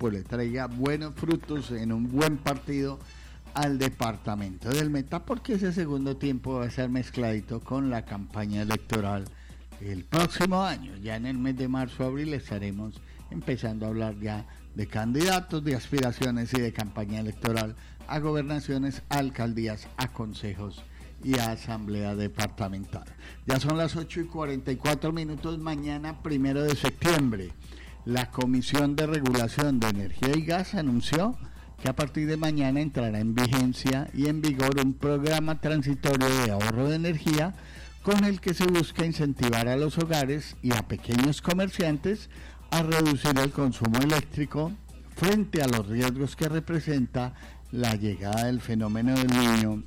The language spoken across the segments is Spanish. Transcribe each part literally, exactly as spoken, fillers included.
pues le traiga buenos frutos en un buen partido al departamento del Meta, porque ese segundo tiempo va a ser mezcladito con la campaña electoral el próximo año. Ya en el mes de marzo, abril estaremos empezando a hablar ya de candidatos, de aspiraciones y de campaña electoral a gobernaciones, a alcaldías, a consejos y a asamblea departamental. Ya son las ocho y cuarenta y cuatro minutos. Mañana, primero de septiembre, la Comisión de Regulación de Energía y Gas anunció que a partir de mañana entrará en vigencia y en vigor un programa transitorio de ahorro de energía con el que se busca incentivar a los hogares y a pequeños comerciantes a reducir el consumo eléctrico frente a los riesgos que representa la llegada del fenómeno del Niño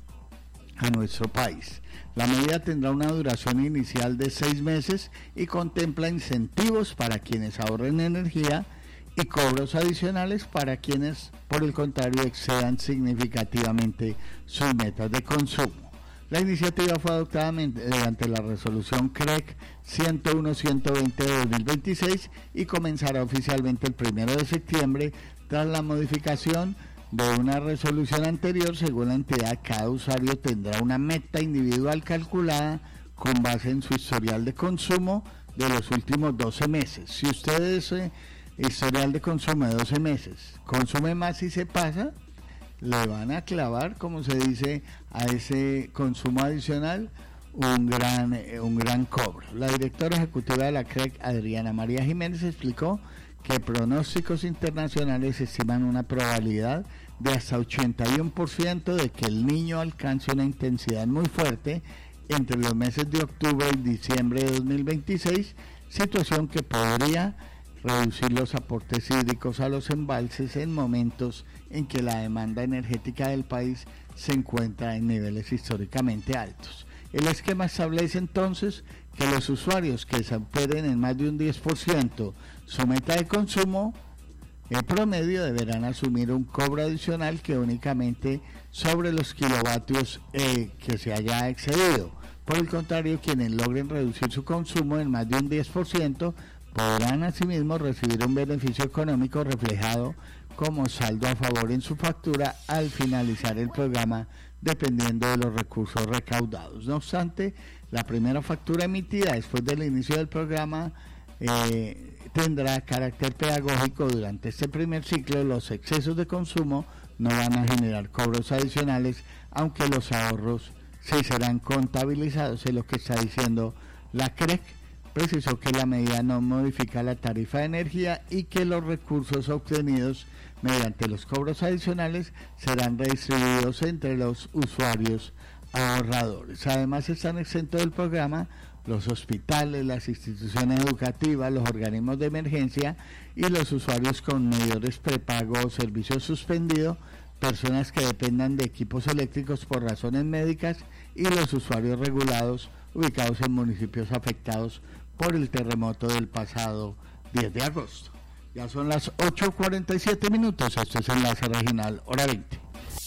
a nuestro país. La medida tendrá una duración inicial de seis meses y contempla incentivos para quienes ahorren energía y cobros adicionales para quienes, por el contrario, excedan significativamente sus metas de consumo. La iniciativa fue adoptada mediante la resolución C R E C ciento uno ciento veinte de dos mil veintiséis y comenzará oficialmente el primero de septiembre tras la modificación de una resolución anterior. Según la entidad, cada usuario tendrá una meta individual calculada con base en su historial de consumo de los últimos doce meses. Si usted es eh, historial de consumo de doce meses, consume más y se pasa, le van a clavar, como se dice, a ese consumo adicional un gran, eh, un gran cobro. La directora ejecutiva de la C R E C, Adriana María Jiménez, explicó que pronósticos internacionales estiman una probabilidad de hasta ochenta y uno por ciento de que el Niño alcance una intensidad muy fuerte entre los meses de octubre y diciembre de dos mil veintiséis, situación que podría reducir los aportes hídricos a los embalses en momentos en que la demanda energética del país se encuentra en niveles históricamente altos. El esquema establece entonces que los usuarios que superen en más de un diez por ciento su meta de consumo en promedio deberán asumir un cobro adicional que únicamente sobre los kilovatios eh, que se haya excedido. Por el contrario, quienes logren reducir su consumo en más de un diez por ciento podrán asimismo recibir un beneficio económico reflejado como saldo a favor en su factura al finalizar el programa, dependiendo de los recursos recaudados. No obstante, la primera factura emitida después del inicio del programa eh, tendrá carácter pedagógico. Durante este primer ciclo, los excesos de consumo no van a generar cobros adicionales, aunque los ahorros sí serán contabilizados, es lo que está diciendo la C R E C. Precisó que la medida no modifica la tarifa de energía y que los recursos obtenidos mediante los cobros adicionales serán redistribuidos entre los usuarios ahorradores. Además, están exentos del programa los hospitales, las instituciones educativas, los organismos de emergencia y los usuarios con medidores prepago o servicio suspendido, personas que dependan de equipos eléctricos por razones médicas y los usuarios regulados ubicados en municipios afectados por el terremoto del pasado diez de agosto. Ya son las ocho cuarenta y siete minutos, esto es Enlace Regional, hora veinte.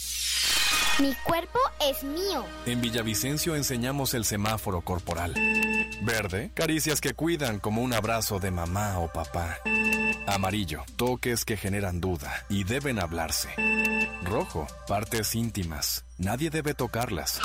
Mi cuerpo es mío. En Villavicencio enseñamos el semáforo corporal. Verde, caricias que cuidan como un abrazo de mamá o papá. Amarillo, toques que generan duda y deben hablarse. Rojo, partes íntimas, nadie debe tocarlas.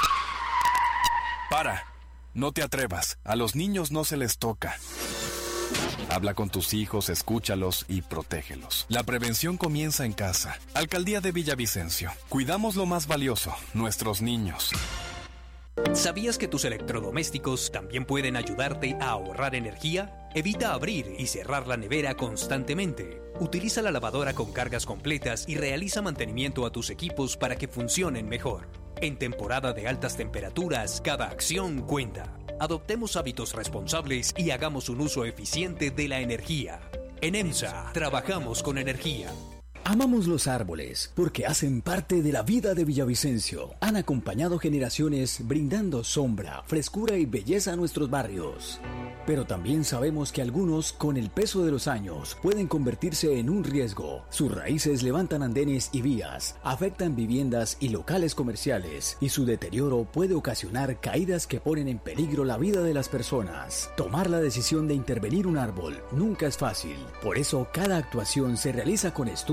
Para, no te atrevas, a los niños no se les toca. Habla con tus hijos, escúchalos y protégelos. La prevención comienza en casa. Alcaldía de Villavicencio. Cuidamos lo más valioso, nuestros niños. ¿Sabías que tus electrodomésticos también pueden ayudarte a ahorrar energía? Evita abrir y cerrar la nevera constantemente. Utiliza la lavadora con cargas completas y realiza mantenimiento a tus equipos para que funcionen mejor. En temporada de altas temperaturas, cada acción cuenta. Adoptemos hábitos responsables y hagamos un uso eficiente de la energía. En EMSA, trabajamos con energía. Amamos los árboles porque hacen parte de la vida de Villavicencio. Han acompañado generaciones brindando sombra, frescura y belleza a nuestros barrios. Pero también sabemos que algunos, con el peso de los años, pueden convertirse en un riesgo. Sus raíces levantan andenes y vías, afectan viviendas y locales comerciales, y su deterioro puede ocasionar caídas que ponen en peligro la vida de las personas. Tomar la decisión de intervenir un árbol nunca es fácil. Por eso, cada actuación se realiza con estudio